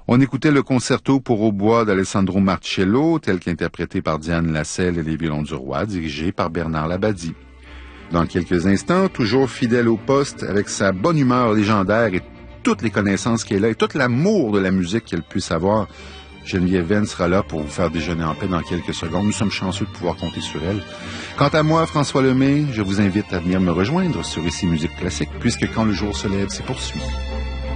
On écoutait le concerto pour hautbois d'Alessandro Marcello, tel qu'interprété par Diane Lasselle et les violons du roi, dirigé par Bernard Labadie. Dans quelques instants, toujours fidèle au poste, avec sa bonne humeur légendaire et toutes les connaissances qu'elle a et tout l'amour de la musique qu'elle puisse avoir, Geneviève Venn sera là pour vous faire déjeuner en paix dans quelques secondes. Nous sommes chanceux de pouvoir compter sur elle. Quant à moi, François Lemay, je vous invite à venir me rejoindre sur Ici Musique Classique, puisque quand le jour se lève, c'est poursuit.